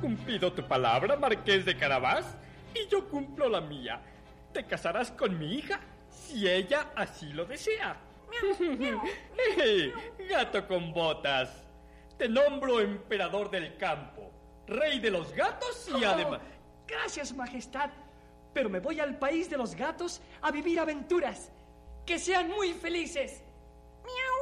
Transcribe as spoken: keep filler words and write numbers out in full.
cumplido tu palabra, Marqués de Carabás, y yo cumplo la mía. Te casarás con mi hija si ella así lo desea. Hey, gato con botas. Te nombro emperador del campo, rey de los gatos y oh, además... Gracias, majestad, pero me voy al país de los gatos a vivir aventuras. ¡Que sean muy felices!